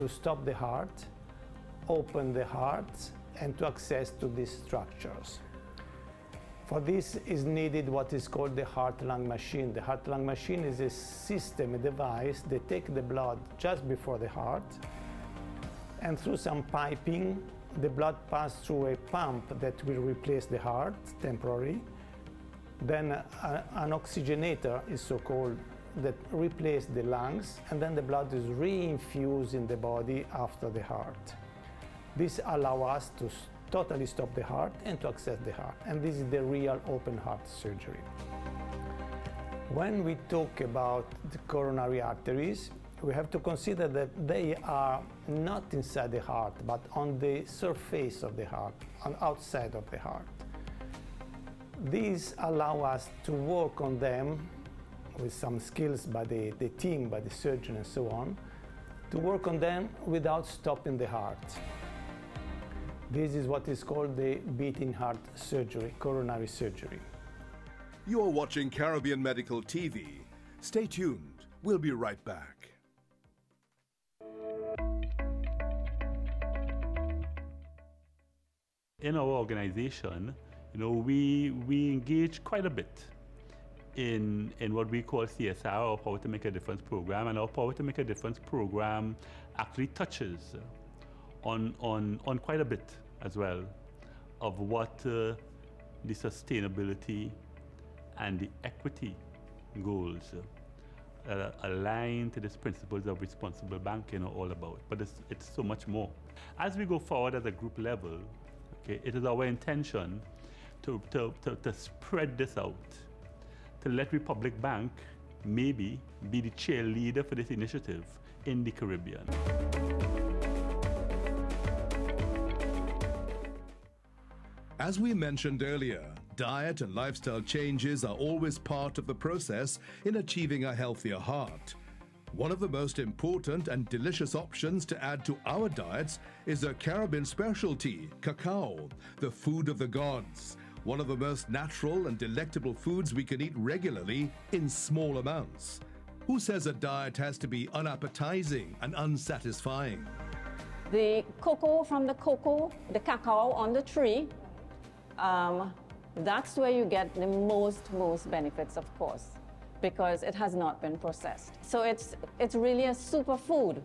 to stop the heart, open the heart, and to access to these structures. For this is needed what is called the heart-lung machine. The heart-lung machine is a system, a device that takes the blood just before the heart, and through some piping, the blood passes through a pump that will replace the heart temporarily. Then an oxygenator is so-called that replaces the lungs, and then the blood is reinfused in the body after the heart. This allows us to totally stop the heart and to access the heart. And this is the real open heart surgery. When we talk about the coronary arteries, we have to consider that they are not inside the heart, but on the surface of the heart, on outside of the heart. These allow us to work on them with some skills by the team, by the surgeon and so on, to work on them without stopping the heart. This is what is called the beating heart surgery, coronary surgery. You are watching Caribbean Medical TV. Stay tuned. We'll be right back. In our organization, we engage quite a bit in what we call CSR, or Power to Make a Difference program, and our Power to Make a Difference program actually touches on quite a bit as well of what the sustainability and the equity goals aligned to these principles of responsible banking are all about. But it's so much more. As we go forward at the group level, it is our intention to spread this out, to let Republic Bank maybe be the cheerleader for this initiative in the Caribbean. As we mentioned earlier, diet and lifestyle changes are always part of the process in achieving a healthier heart. One of the most important and delicious options to add to our diets is a Caribbean specialty, cacao, the food of the gods. One of the most natural and delectable foods we can eat regularly in small amounts. Who says a diet has to be unappetizing and unsatisfying? The cocoa from the cacao on the tree, that's where you get the most benefits, of course, because it has not been processed. So it's really a superfood,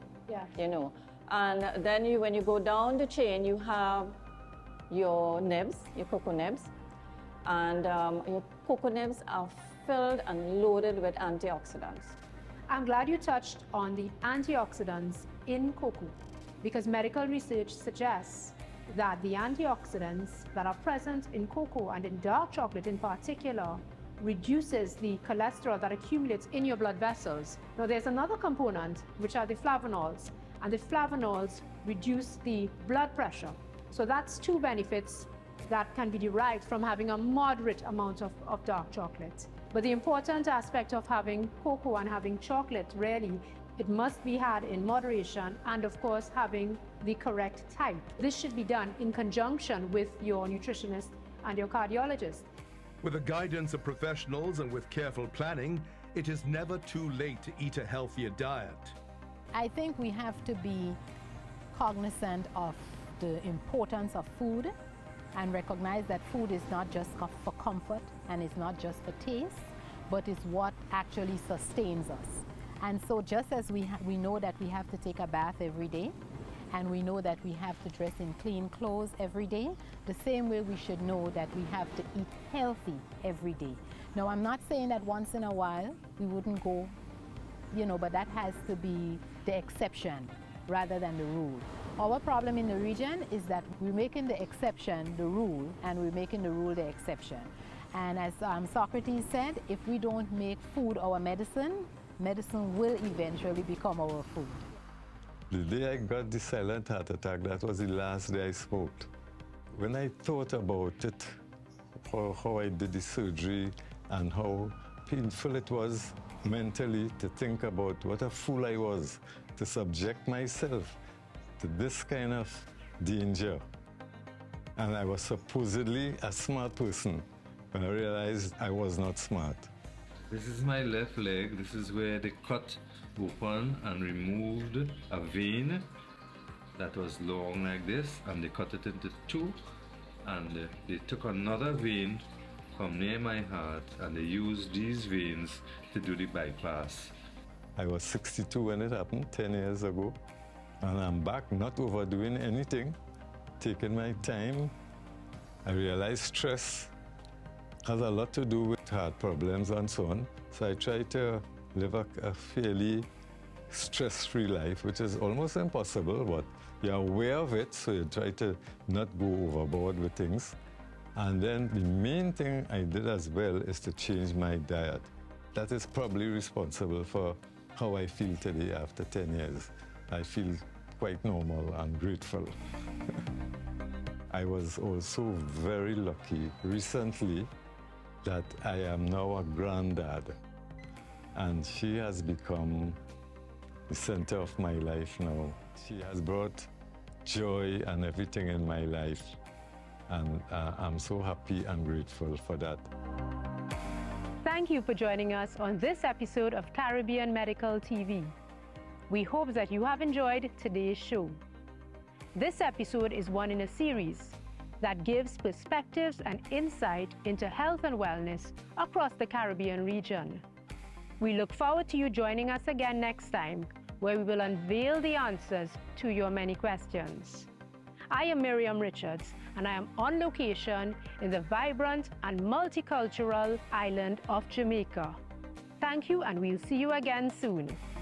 And then when you go down the chain, you have your nibs, your cocoa nibs, and your cocoa nibs are filled and loaded with antioxidants. I'm glad you touched on the antioxidants in cocoa, because medical research suggests that the antioxidants that are present in cocoa and in dark chocolate in particular reduces the cholesterol that accumulates in your blood vessels. Now there's another component, which are the flavonols, and the flavonols reduce the blood pressure. So that's two benefits that can be derived from having a moderate amount of dark chocolate. But the important aspect of having cocoa and having chocolate, really, it must be had in moderation, and of course having the correct type. This should be done in conjunction with your nutritionist and your cardiologist. With the guidance of professionals and with careful planning, it is never too late to eat a healthier diet. I think we have to be cognizant of the importance of food and recognize that food is not just for comfort and it's not just for taste, but it's what actually sustains us. And so just as we know that we have to take a bath every day, and we know that we have to dress in clean clothes every day, the same way we should know that we have to eat healthy every day. Now, I'm not saying that once in a while we wouldn't go, but that has to be the exception rather than the rule. Our problem in the region is that we're making the exception the rule, and we're making the rule the exception. And as Socrates said, if we don't make food our medicine, medicine will eventually become our food. The day I got the silent heart attack, that was the last day I smoked. When I thought about it, how I did the surgery and how painful it was mentally to think about what a fool I was to subject myself to this kind of danger. And I was supposedly a smart person when I realized I was not smart. This is my left leg. This is where they cut open and removed a vein that was long like this, and they cut it into two, and they took another vein from near my heart, and they used these veins to do the bypass. I was 62 when it happened, 10 years ago, and I'm back, not overdoing anything, taking my time. I realized stress has a lot to do with heart problems and so on, so I try to live a fairly stress-free life, which is almost impossible, but you're aware of it, so you try to not go overboard with things. And then the main thing I did as well is to change my diet. That is probably responsible for how I feel today after 10 years. I feel quite normal and grateful. I was also very lucky recently that I am now a granddad, and she has become the center of my life now. She has brought joy and everything in my life, and I'm so happy and grateful for that. Thank you for joining us on this episode of Caribbean Medical TV. We hope that you have enjoyed today's show. This episode is one in a series that gives perspectives and insight into health and wellness across the Caribbean region. We look forward to you joining us again next time, where we will unveil the answers to your many questions. I am Miriam Richards, and I am on location in the vibrant and multicultural island of Jamaica. Thank you, and we'll see you again soon.